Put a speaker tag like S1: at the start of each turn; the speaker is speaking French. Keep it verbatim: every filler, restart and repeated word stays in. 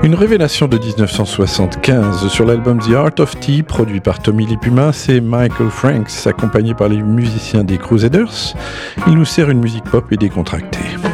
S1: Une révélation de dix-neuf cent soixante-quinze sur l'album The Art of Tea, produit par Tommy Lee Puma, c'est Michael Franks, accompagné par les musiciens des Crusaders. Il nous sert une musique pop et décontractée.